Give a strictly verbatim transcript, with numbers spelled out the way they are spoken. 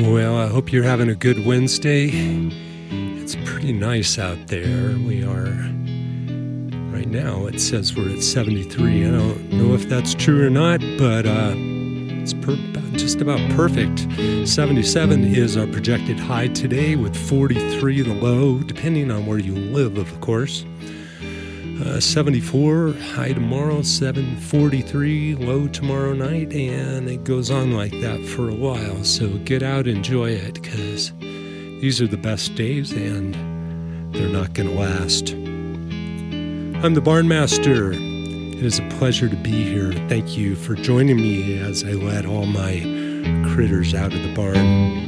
Well, I hope you're having a good Wednesday. It's pretty nice out there. We are, right now, it says we're at seventy-three. I don't know if that's true or not, but uh, it's per- just about perfect. seventy-seven is our projected high today, with forty-three the low, depending on where you live, of course. Uh, seventy-four, high tomorrow, seven forty-three, low tomorrow night, and it goes on like that for a while. So get out, enjoy it, because these are the best days, and they're not going to last. I'm the Barnmaster. It is a pleasure to be here. Thank you for joining me as I let all my critters out of the barn.